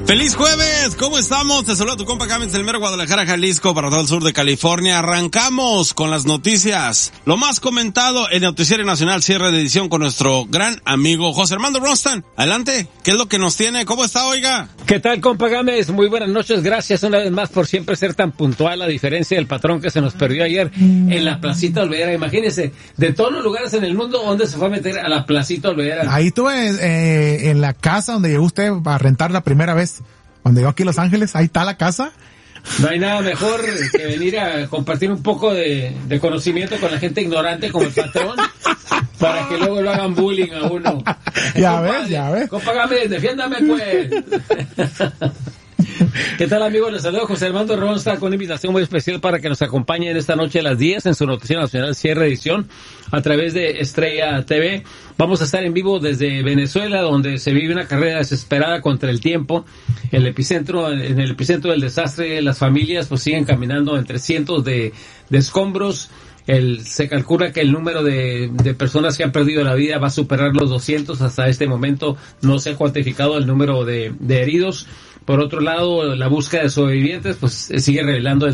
¡Feliz jueves! ¿Cómo estamos? Te saluda tu compa Cámez del mero Guadalajara, Jalisco, para todo el sur de California. Arrancamos con las noticias. Lo más comentado en el Noticiero Nacional, cierre de edición con nuestro gran amigo José Armando Rostan. Adelante, ¿qué es lo que nos tiene? ¿Cómo está, oiga? ¿Qué tal, compa Gámez? Muy buenas noches, gracias una vez más por siempre ser tan puntual, a diferencia del patrón que se nos perdió ayer en la Placita Olvera. Imagínese, de todos los lugares en el mundo, ¿dónde se fue a meter a la Placita Olvera? Ahí estuve en la casa donde llegó usted a rentar la primera vez. Cuando llegó aquí a Los Ángeles, ahí está la casa. No hay nada mejor que venir a compartir un poco de conocimiento con la gente ignorante como el patrón, para que luego lo hagan bullying a uno. Ya ves. Compa Gámez, defiéndame pues. ¿Qué tal, amigos? Les saludo José Armando Ronsta con una invitación muy especial para que nos acompañen esta noche a las 10 en su Noticiero Nacional cierre edición a través de Estrella TV. Vamos a estar en vivo desde Venezuela, donde se vive una carrera desesperada contra el tiempo. En el epicentro del desastre, las familias pues siguen caminando entre cientos de escombros. Se calcula que el número de personas que han perdido la vida va a superar los 200. Hasta este momento no se ha cuantificado el número de heridos. Por otro lado, la búsqueda de sobrevivientes pues sigue revelando